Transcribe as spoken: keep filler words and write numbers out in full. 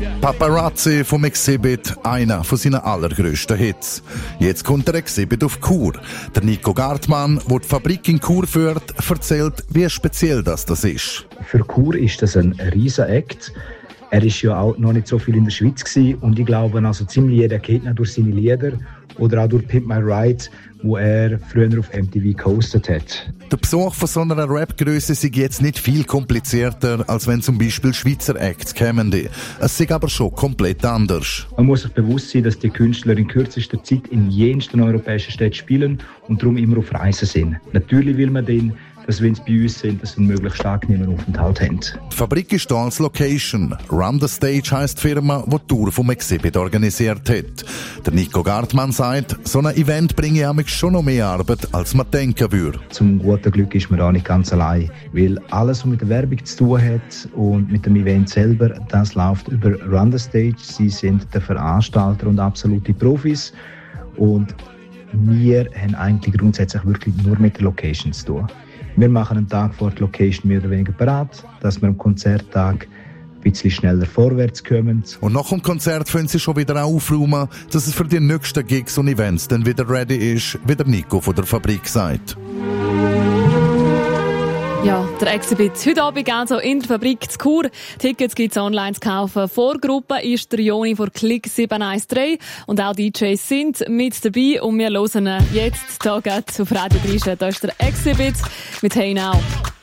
Paparazzi vom Exhibit, einer von seinen allergrößten Hits. Jetzt kommt der Exhibit auf Chur. Der Nico Gartmann, der die Fabrik in Chur führt, erzählt, wie speziell das, das ist. Für Chur ist das ein riesen Act. Er war ja auch noch nicht so viel in der Schweiz gewesen, und ich glaube, also ziemlich jeder kennt ihn durch seine Lieder oder auch durch Pimp My Ride, wo er früher auf M T V gehostet hat. Der Besuch von so einer Rap-Grösse ist jetzt nicht viel komplizierter, als wenn zum Beispiel Schweizer Acts kämen. Es ist aber schon komplett anders. Man muss sich bewusst sein, dass die Künstler in kürzester Zeit in jensten europäischen Städten spielen und darum immer auf Reisen sind. Natürlich will man den, dass wenn sie bei uns sind, dass sie einen möglichst angenehmen Aufenthalt haben. Die Fabrik ist hier als Location. Run the Stage heisst die Firma, die die Tour vom Exhibit organisiert hat. Der Nico Gartmann sagt, so ein Event bringe nämlich schon noch mehr Arbeit, als man denken würde. Zum guten Glück ist man da nicht ganz allein, weil alles, was mit der Werbung zu tun hat und mit dem Event selber, das läuft über Run the Stage. Sie sind der Veranstalter und absolute Profis, und wir haben eigentlich grundsätzlich wirklich nur mit der Location zu tun. Wir machen einen Tag vor der Location mehr oder weniger bereit, dass wir am Konzerttag ein bisschen schneller vorwärts kommen. Und nach dem Konzert können sie schon wieder aufräumen, dass es für die nächsten Gigs und Events dann wieder ready ist, wie der Nico von der Fabrik sagt. Ja, der Exhibit heute Abend also in der Fabrik zu Chur. Tickets gibt es online zu kaufen. Vorgruppe ist der Joni von Klick sieben eins drei und auch D Js sind mit dabei, und wir hören jetzt hier auf Radio drei. Da ist der Exhibit mit Hey Now.